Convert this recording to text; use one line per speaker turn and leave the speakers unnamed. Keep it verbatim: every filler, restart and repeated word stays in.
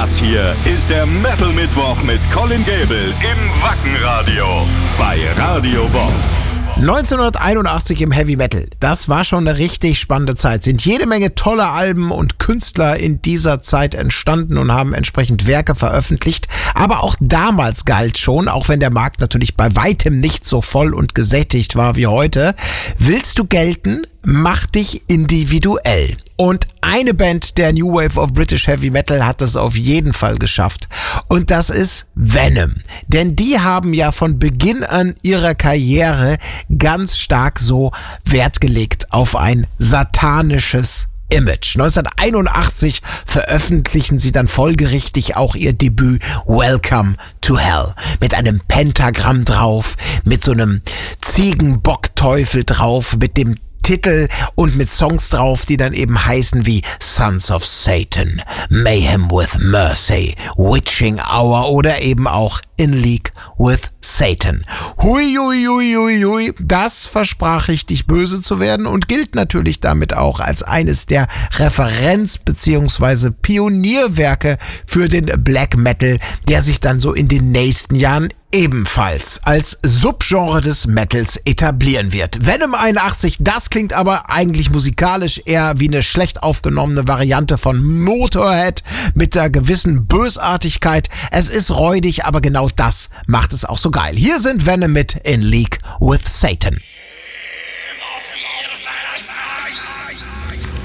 Das hier ist der Metal Mittwoch mit Colin Gable im Wackenradio bei Radio Bob.
neunzehnhunderteinundachtzig im Heavy Metal. Das war schon eine richtig spannende Zeit. Sind jede Menge tolle Alben und Künstler in dieser Zeit entstanden und haben entsprechend Werke veröffentlicht. Aber auch damals galt schon, auch wenn der Markt natürlich bei weitem nicht so voll und gesättigt war wie heute: Willst du gelten? Mach dich individuell. Und eine Band der New Wave of British Heavy Metal hat das auf jeden Fall geschafft. Und das ist Venom. Denn die haben ja von Beginn an ihrer Karriere ganz stark so Wert gelegt auf ein satanisches Image. neunzehnhunderteinundachtzig veröffentlichen sie dann folgerichtig auch ihr Debüt Welcome to Hell. Mit einem Pentagramm drauf, mit so einem Ziegenbockteufel drauf, mit dem Titel und mit Songs drauf, die dann eben heißen wie Sons of Satan, Mayhem with Mercy, Witching Hour oder eben auch In League with Satan. Hui, hui, hui, hui, hui, das versprach richtig böse zu werden und gilt natürlich damit auch als eines der Referenz- bzw. Pionierwerke für den Black Metal, der sich dann so in den nächsten Jahren ebenfalls als Subgenre des Metals etablieren wird. Venom einundachtzig, das klingt aber eigentlich musikalisch eher wie eine schlecht aufgenommene Variante von Motorhead mit einer gewissen Bösartigkeit. Es ist räudig, aber genau das macht es auch so geil. Hier sind Venom mit In League with Satan.